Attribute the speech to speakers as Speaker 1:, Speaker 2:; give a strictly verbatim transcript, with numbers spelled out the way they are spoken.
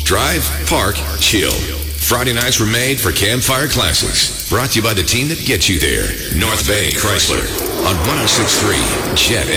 Speaker 1: Drive, park, chill. Friday nights were made for campfire classics. Brought to you by the team that gets you there. North Bay Chrysler on one oh six point three Jet